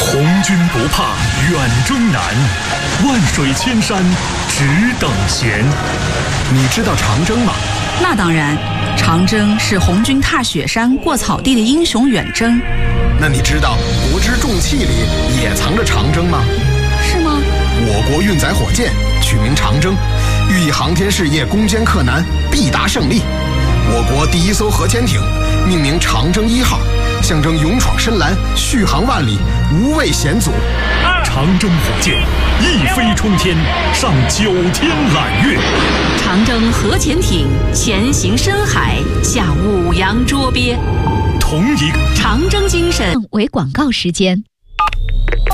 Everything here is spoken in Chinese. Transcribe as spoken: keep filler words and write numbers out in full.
红军不怕远征难，万水千山只等闲。你知道长征吗？ 那当然，长征是红军踏雪山过草地的英雄远征。 那你知道国之重器里也藏着长征吗？ 是吗？ 我国运载火箭取名长征，寓意航天事业攻坚克难，必达胜利。我国第一艘核潜艇命名长征一号，象征勇闯深蓝，续航万里，无畏险阻。 长征火箭一飞冲天，上九天揽月。 长征核潜艇前行深海，下五洋捉鳖。 同一个长征精神为广告时间。